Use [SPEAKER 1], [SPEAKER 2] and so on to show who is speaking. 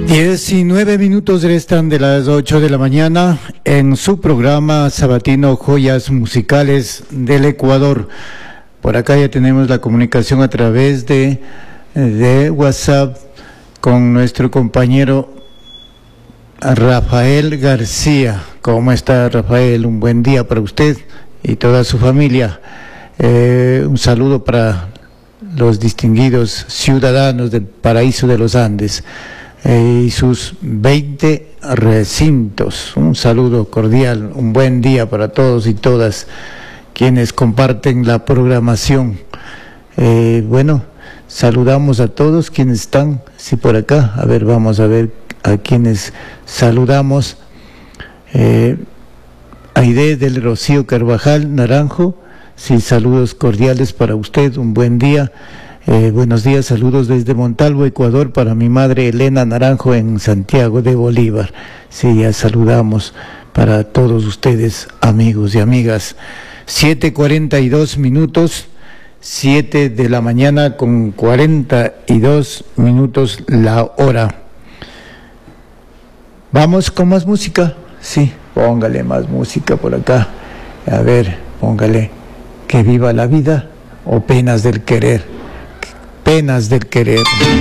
[SPEAKER 1] 19 minutos restan de las 8 de la mañana en su programa sabatino Joyas Musicales del Ecuador. Por acá ya tenemos la comunicación a través de WhatsApp con nuestro compañero Rafael García. ¿Cómo está, Rafael? Un buen día para usted y toda su familia. Un saludo para los distinguidos ciudadanos del Paraíso de los Andes y sus 20 recintos. Un saludo cordial, un buen día para todos y todas quienes comparten la programación. Bueno, saludamos a todos quienes están, sí, por acá. A ver, vamos a ver a quienes saludamos. Aide del Rocío Carvajal Naranjo, sí, saludos cordiales para usted, un buen día. Buenos días, saludos desde Montalvo, Ecuador, para mi madre Elena Naranjo en Santiago de Bolívar. Sí, ya saludamos para todos ustedes, amigos y amigas. 7:42 minutos, 7 de la mañana con 42 minutos la hora. ¿Vamos con más música? Sí, póngale más música por acá. A ver, póngale Que viva la vida o Penas del querer. Penas del querer.